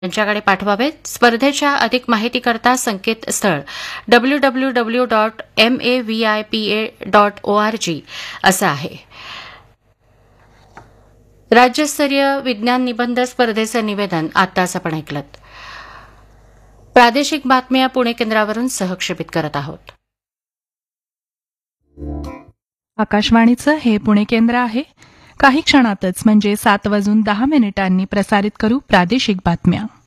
त्यांच्याकडे पाठवावेत. स्पर्धेच्या अधिक माहितीकरता संकेतस्थळ www.mavipa.org असं आहे. राज्यस्तरीय विज्ञान निबंध स्पर्धेचं निवेदन आत्ताच आपण ऐकलं. प्रादेशिक बातम्या पुणे केंद्रावरून सहक्षेपित करत आहोत. आकाशवाणीचं हे पुणे केंद्र आहे. काही क्षणातच म्हणजे 7:10 प्रसारित करू प्रादेशिक बातम्या.